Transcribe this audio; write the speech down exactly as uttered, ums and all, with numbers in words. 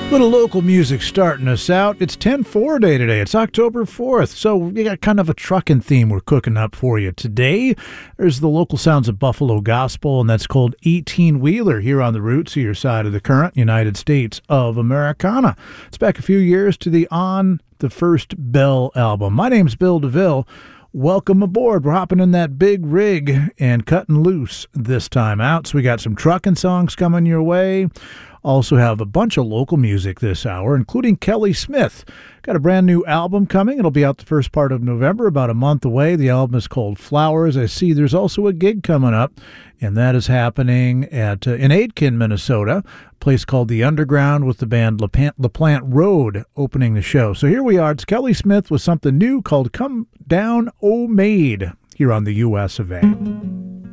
Little local music starting us out. It's ten four day today. It's October fourth, so we got kind of a trucking theme we're cooking up for you today. There's the local sounds of Buffalo Gospel, and that's called eighteen-Wheeler here on the Roots, your side of the current United States of Americana. It's back a few years to the On the First Bell album. My name's Bill DeVille. Welcome aboard. We're hopping in that big rig and cutting loose this time out. So we got some trucking songs coming your way. Also have a bunch of local music this hour, including Kelly Smith. Got a brand new album coming. It'll be out the first part of November, about a month away. The album is called Flowers. I see there's also a gig coming up, and that is happening at uh, in Aitkin, Minnesota, a place called The Underground with the band LaPlant, LaPlant Road opening the show. So here we are. It's Kelly Smith with something new called Come Down, O Maid, here on the U S of A.